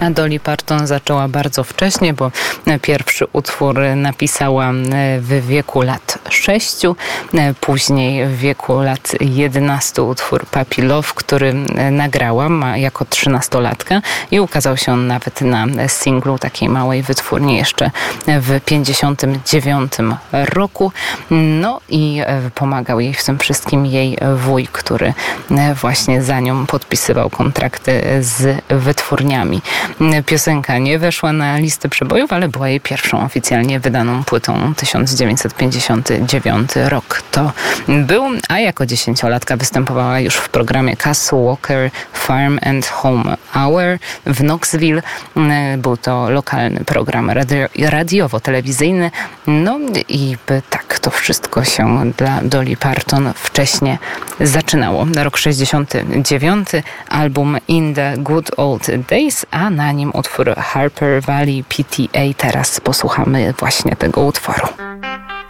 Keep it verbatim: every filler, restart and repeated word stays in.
A Dolly Parton zaczęła bardzo wcześnie, bo pierwszy utwór napisała w wieku lat sześciu, później w wieku lat jedenastu utwór Puppy Love, który nagrała jako trzynastolatka i ukazał się on nawet na singlu takiej małej wytwórni jeszcze w pięćdziesiątym dziewiątym roku. No i pomagał jej w tym wszystkim jej wuj, który właśnie za nią podpisywał kontrakty z wytwórniami. Piosenka nie weszła na listę przebojów, ale była jej pierwszą oficjalnie wydaną płytą. tysiąc dziewięćset pięćdziesiąty dziewiąty rok to był, a jako dziesięciolatka występowała już w programie Cass Walker Farm and Home Hour w Knoxville. Był to lokalny program radio, radiowo-telewizyjny. No i tak to wszystko się dla Dolly Parton wcześnie zaczynało. Rok sześćdziesiąty dziewiąty, album In the Good Old Days, a na nim utwór Harper Valley P T A. Teraz posłuchamy właśnie tego utworu.